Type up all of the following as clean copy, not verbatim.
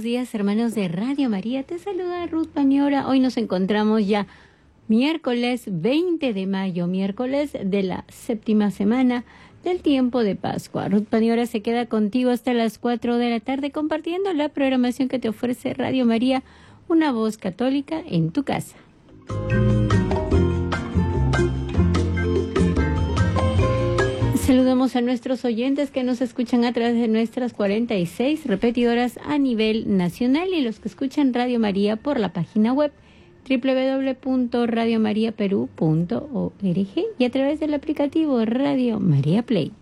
buenos días, hermanos de Radio María. Te saluda Ruth Paniora. Hoy nos encontramos ya miércoles 20 de mayo, miércoles de la séptima semana del tiempo de Pascua. Ruth Paniora se queda contigo hasta las 4 de la tarde compartiendo la programación que te ofrece Radio María, una voz católica en tu casa. Saludamos a nuestros oyentes que nos escuchan a través de nuestras 46 repetidoras a nivel nacional y los que escuchan Radio María por la página web www.radiomariaperú.org y a través del aplicativo Radio María Play.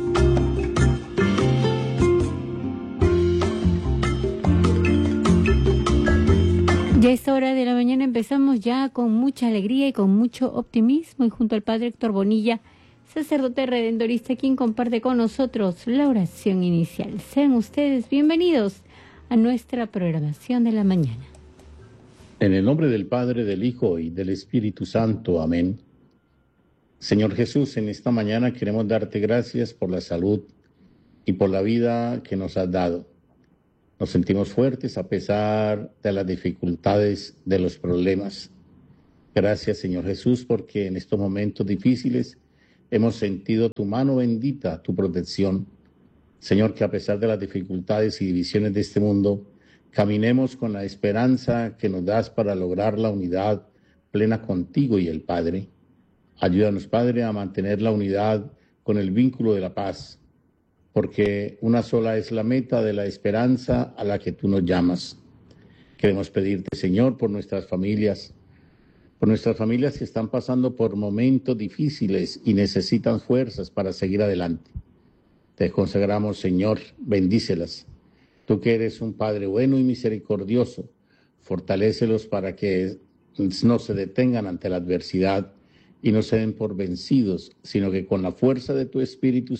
Ya a esta hora de la mañana empezamos ya con mucha alegría y con mucho optimismo y junto al Padre Héctor Bonilla, sacerdote redentorista, quien comparte con nosotros la oración inicial. Sean ustedes bienvenidos a nuestra programación de la mañana. En el nombre del Padre, del Hijo y del Espíritu Santo. Amén. Señor Jesús, en esta mañana queremos darte gracias por la salud y por la vida que nos has dado. Nos sentimos fuertes a pesar de las dificultades, de los problemas. Gracias, Señor Jesús, porque en estos momentos difíciles hemos sentido tu mano bendita, tu protección. Señor, que a pesar de las dificultades y divisiones de este mundo, caminemos con la esperanza que nos das para lograr la unidad plena contigo y el Padre. Ayúdanos, Padre, a mantener la unidad con el vínculo de la paz, porque una sola es la meta de la esperanza a la que tú nos llamas. Queremos pedirte, Señor, por nuestras familias que están pasando por momentos difíciles y necesitan fuerzas para seguir adelante. Te consagramos, Señor, bendícelas. Tú que eres un Padre bueno y misericordioso, fortalécelos para que no se detengan ante la adversidad y no se den por vencidos, sino que con la fuerza de tu Espíritu